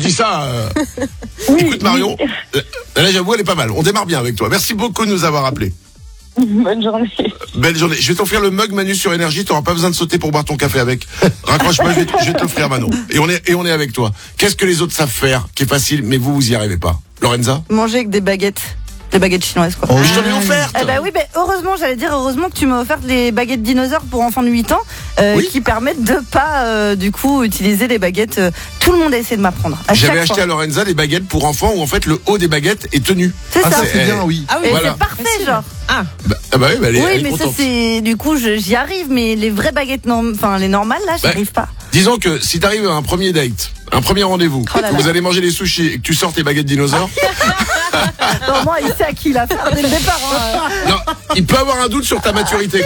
dis ça. Oui, Écoute Marion, là j'avoue elle est pas mal. On démarre bien avec toi. Merci beaucoup de nous avoir appelés. Bonne journée. Belle journée. Je vais t'offrir le mug Manu sur Énergie. T'auras pas besoin de sauter pour boire ton café avec. Raccroche pas, je vais t'offrir Manon. Et on est avec toi. Qu'est-ce que les autres savent faire, qui est facile, mais vous y arrivez pas. Lorenza? Manger avec des baguettes. Des baguettes chinoises, quoi. Oh, je t'en ai offert. Eh ben oui, heureusement, heureusement que tu m'as offert les baguettes dinosaures pour enfants de 8 ans, Oui. qui permettent de pas, du coup, utiliser les baguettes. Tout le monde a essayé de m'apprendre. J'avais acheté à Lorenza des baguettes pour enfants où en fait le haut des baguettes est tenu. C'est ça. c'est bien, oui. Ah oui, Et voilà. c'est parfait, genre. Ah, Bah oui, elle est Mais ça, contente. c'est, du coup, j'y arrive, mais les vraies baguettes, les normales, là, j'y arrive pas. Disons que si t'arrives à un premier date, un premier rendez-vous, Oh là que là. vous allez manger des sushis et que tu sors tes baguettes dinosaures, Non, moi, il sait à qui il a fait dès le départ. non, il peut avoir un doute sur ta maturité,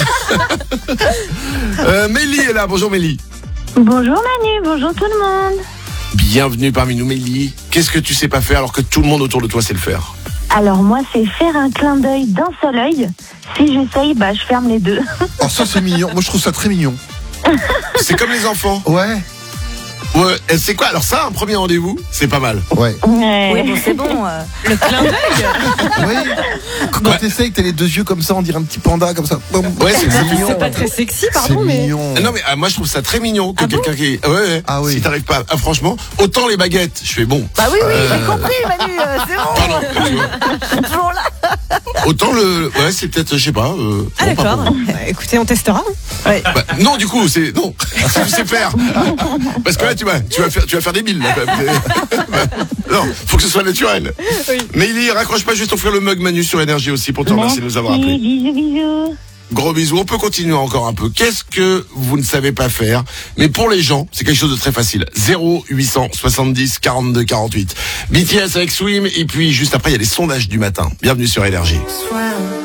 quoi. Mélie est là. Bonjour Mélie. Bonjour Manu, bonjour tout le monde. Bienvenue parmi nous Mélie. Qu'est-ce que tu sais pas faire alors que tout le monde autour de toi sait le faire? Alors moi, c'est faire un clin d'œil d'un seul œil. Si j'essaye, je ferme les deux. Oh, ça c'est mignon. Moi je trouve ça très mignon. C'est comme les enfants. Ouais. Ouais, et c'est quoi? Alors ça, un premier rendez-vous, c'est pas mal. Ouais. Oui, bon, c'est bon. le clin d'œil. Oui. Quand t'essayes, t'as les deux yeux comme ça, on dirait un petit panda comme ça. Ouais, c'est mignon. C'est pas très sexy, C'est pardon, mais. mignon. Non mais moi je trouve ça très mignon que quelqu'un qui... Ouais. Ah oui. Si t'arrives pas... Ah, franchement, autant les baguettes, je fais bon. Bah oui, j'ai compris, Manu, c'est bon. Pardon, tu vois. Je suis toujours là. Autant le... Ouais, c'est peut-être, je sais pas... Ah non, pas d'accord. pour moi. Écoutez, on testera. Ouais. Bah, non, du coup, c'est... Non, si tu sais faire. Parce que là, tu vas faire des billes, là, quand même. Non, faut que ce soit naturel. Oui. Mais il y raccroche pas, je vais t'offrir le mug Manu sur Énergie aussi pour te remercier de nous avoir appelés. Bisous, bisous. Gros bisous, on peut continuer encore un peu. Qu'est-ce que vous ne savez pas faire? Mais pour les gens, c'est quelque chose de très facile. 0870 42 48. BTS avec Swim, et puis juste après, il y a les sondages du matin. Bienvenue sur Énergie.